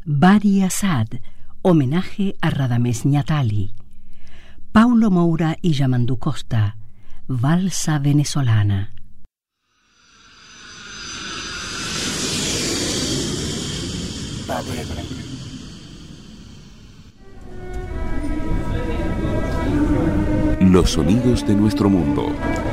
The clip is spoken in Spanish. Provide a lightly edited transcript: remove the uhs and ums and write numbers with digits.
Bari Assad, homenaje a Radamés Ñatali. Paulo Moura y Yamandu Costa, valsa venezolana. Los sonidos de nuestro mundo.